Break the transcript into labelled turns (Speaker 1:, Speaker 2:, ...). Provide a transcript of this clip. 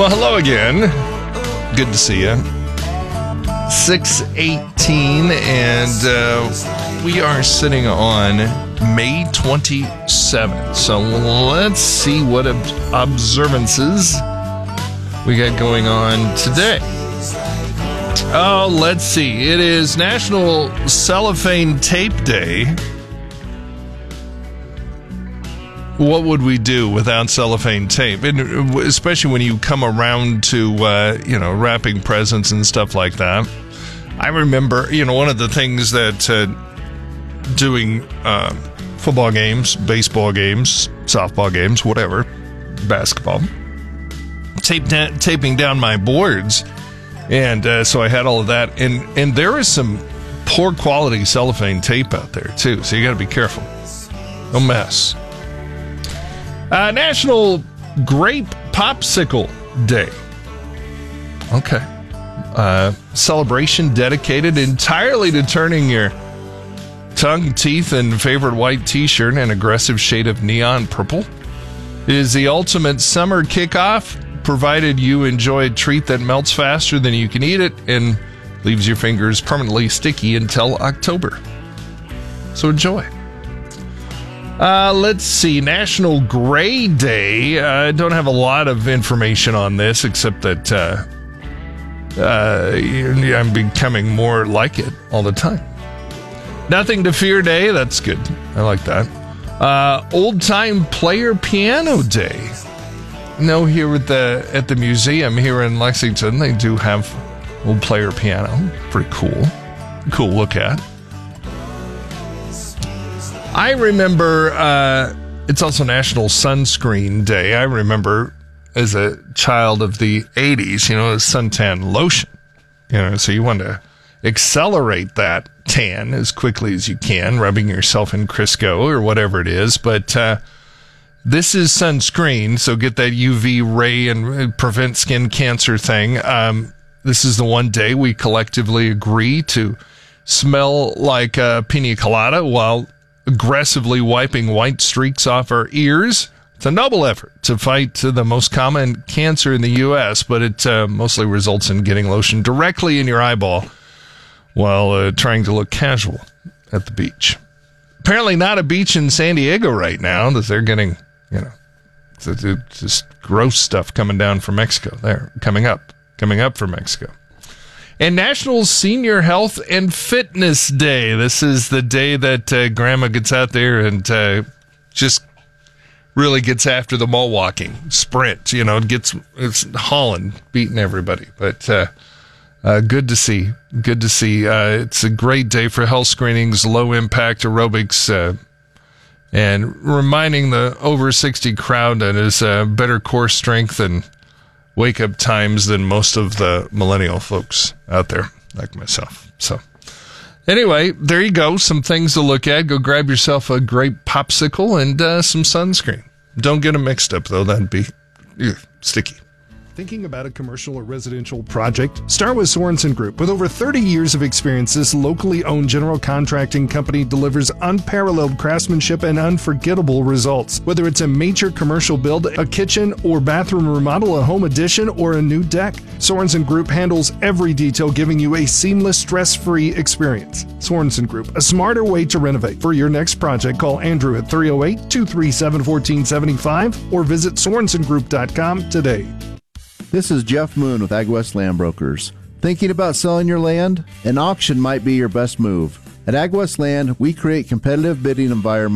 Speaker 1: Well, hello again. Good to see you. 6:18, and we are sitting on May 27th. So let's see what observances we got going on today. Oh, let's see. It is National Cellophane Tape Day. What would we do without cellophane tape? And especially when you come around to, wrapping presents and stuff like that. I remember, one of the things that doing football games, baseball games, softball games, whatever, basketball, taping down my boards. And so I had all of that. And there is some poor quality cellophane tape out there, too. So you got to be careful. No mess. National Grape Popsicle Day. Okay. Celebration dedicated entirely to turning your tongue, teeth, and favorite white t-shirt an aggressive shade of neon purple. It is the ultimate summer kickoff, provided you enjoy a treat that melts faster than you can eat it and leaves your fingers permanently sticky until October. So enjoy. Let's see. National Gray Day. I don't have a lot of information on this, except that I'm becoming more like it all the time. Nothing to Fear Day. That's good. I like that. Old Time Player Piano Day. Here at the museum here in Lexington, they do have old player piano. Pretty cool. Cool look at. I remember, it's also National Sunscreen Day. I remember as a child of the 80s, suntan lotion. So you want to accelerate that tan as quickly as you can, rubbing yourself in Crisco or whatever it is. But this is sunscreen, so get that UV ray and prevent skin cancer thing. This is the one day we collectively agree to smell like a pina colada while aggressively wiping white streaks off our ears. It's a noble effort to fight the most common cancer in the U.S., but it mostly results in getting lotion directly in your eyeball while trying to look casual at the beach. Apparently not a beach in San Diego right now, that they're getting, just gross stuff coming down from Mexico. There, coming up from Mexico. And National Senior Health and Fitness Day. This is the day that Grandma gets out there and just really gets after the mall walking sprint. It's hauling, beating everybody. But good to see. Good to see. It's a great day for health screenings, low impact aerobics, and reminding the over 60 crowd that is better core strength and wake-up times than most of the millennial folks out there, like myself. So, anyway, there you go. Some things to look at. Go grab yourself a grape popsicle and some sunscreen. Don't get them mixed up, though. That'd be sticky.
Speaker 2: Thinking about a commercial or residential project? Start with Sorensen Group. With over 30 years of experience, this locally owned general contracting company delivers unparalleled craftsmanship and unforgettable results. Whether it's a major commercial build, a kitchen or bathroom remodel, a home addition, or a new deck, Sorensen Group handles every detail, giving you a seamless, stress-free experience. Sorensen Group, a smarter way to renovate. For your next project, call Andrew at 308-237-1475 or visit SorensonGroup.com today.
Speaker 3: This is Jeff Moon with AgWest Land Brokers. Thinking about selling your land? An auction might be your best move. At AgWest Land, we create competitive bidding environments